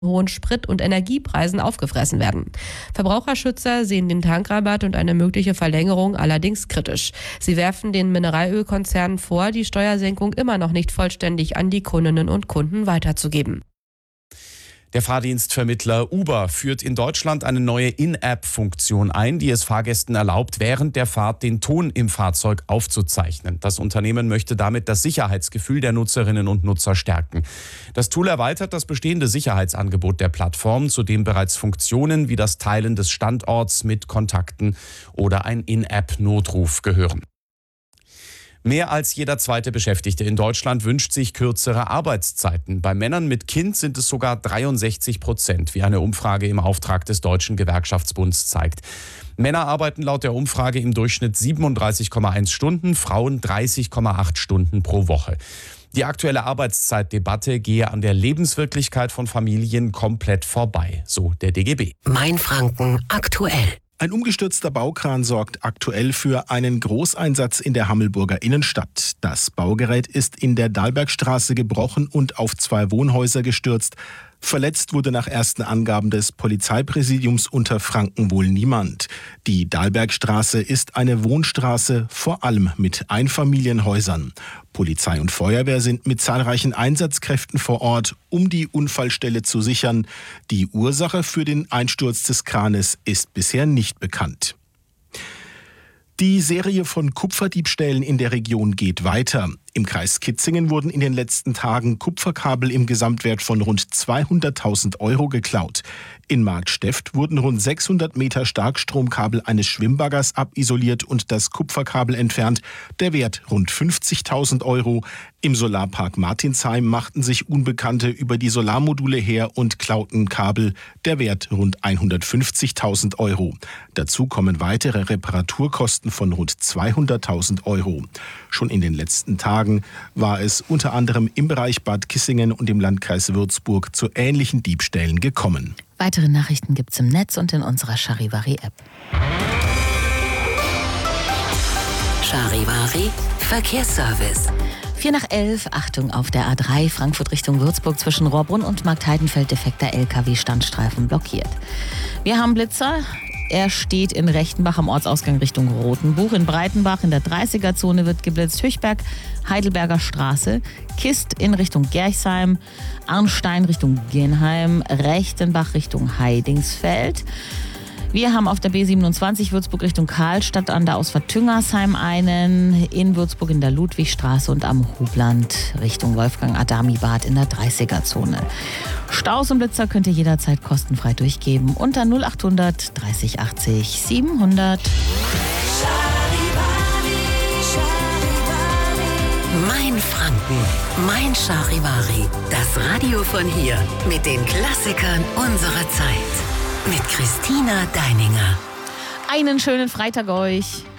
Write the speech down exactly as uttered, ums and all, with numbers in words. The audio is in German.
hohen Sprit- und Energiepreisen aufgefressen werden. Verbraucherschützer sehen den Tankrabatt und eine mögliche Verlängerung allerdings kritisch. Sie werfen den Mineralölkonzernen vor, die Steuersenkung immer noch nicht vollständig an die Kundinnen und Kunden weiterzugeben. Der Fahrdienstvermittler Uber führt in Deutschland eine neue In-App-Funktion ein, die es Fahrgästen erlaubt, während der Fahrt den Ton im Fahrzeug aufzuzeichnen. Das Unternehmen möchte damit das Sicherheitsgefühl der Nutzerinnen und Nutzer stärken. Das Tool erweitert das bestehende Sicherheitsangebot der Plattform, zu dem bereits Funktionen wie das Teilen des Standorts mit Kontakten oder ein In-App-Notruf gehören. Mehr als jeder zweite Beschäftigte in Deutschland wünscht sich kürzere Arbeitszeiten. Bei Männern mit Kind sind es sogar dreiundsechzig Prozent, wie eine Umfrage im Auftrag des Deutschen Gewerkschaftsbunds zeigt. Männer arbeiten laut der Umfrage im Durchschnitt siebenunddreißig Komma eins Stunden, Frauen dreißig Komma acht Stunden pro Woche. Die aktuelle Arbeitszeitdebatte gehe an der Lebenswirklichkeit von Familien komplett vorbei, so der D G B. Mainfranken aktuell. Ein umgestürzter Baukran sorgt aktuell für einen Großeinsatz in der Hammelburger Innenstadt. Das Baugerät ist in der Dahlbergstraße gebrochen und auf zwei Wohnhäuser gestürzt. Verletzt wurde nach ersten Angaben des Polizeipräsidiums Unterfranken wohl niemand. Die Dahlbergstraße ist eine Wohnstraße, vor allem mit Einfamilienhäusern. Polizei und Feuerwehr sind mit zahlreichen Einsatzkräften vor Ort, um die Unfallstelle zu sichern. Die Ursache für den Einsturz des Kranes ist bisher nicht bekannt. Die Serie von Kupferdiebstählen in der Region geht weiter. Im Kreis Kitzingen wurden in den letzten Tagen Kupferkabel im Gesamtwert von rund zweihunderttausend Euro geklaut. In Marktsteft wurden rund sechshundert Meter Starkstromkabel eines Schwimmbaggers abisoliert und das Kupferkabel entfernt. Der Wert rund fünfzigtausend Euro. Im Solarpark Martinsheim machten sich Unbekannte über die Solarmodule her und klauten Kabel. Der Wert rund hundertfünfzigtausend Euro. Dazu kommen weitere Reparaturkosten von rund zweihunderttausend Euro. Schon in den letzten Tagen war es unter anderem im Bereich Bad Kissingen und im Landkreis Würzburg zu ähnlichen Diebstählen gekommen. Weitere Nachrichten gibt's im Netz und in unserer Charivari-App. Charivari Verkehrsservice. Vier nach elf, Achtung auf der A drei, Frankfurt Richtung Würzburg zwischen Rohrbrunn und Marktheidenfeld defekter L K W-Standstreifen blockiert. Wir haben Blitzer. Er steht in Rechtenbach am Ortsausgang Richtung Rothenbuch. In Breitenbach in der dreißiger-Zone wird geblitzt. Höchberg, Heidelberger Straße. Kist in Richtung Gerchsheim. Arnstein Richtung Genheim. Rechtenbach Richtung Heidingsfeld. Wir haben auf der B siebenundzwanzig Würzburg Richtung Karlstadt an der Ausfahrt Tüngersheim einen, in Würzburg in der Ludwigstraße und am Hubland Richtung Wolfgang-Adami-Bad in der dreißiger-Zone. Staus und Blitzer könnt ihr jederzeit kostenfrei durchgeben unter null achthundert dreißig achtzig siebenhundert. Mainfranken, mein Charivari. Das Radio von hier mit den Klassikern unserer Zeit. Mit Christina Deininger. Einen schönen Freitag euch.